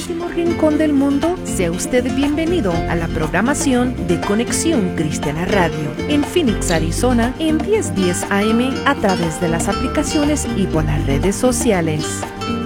último rincón del mundo, sea usted bienvenido a la programación de Conexión Cristiana Radio en Phoenix, Arizona, en 1010 AM a través de las aplicaciones y por las redes sociales.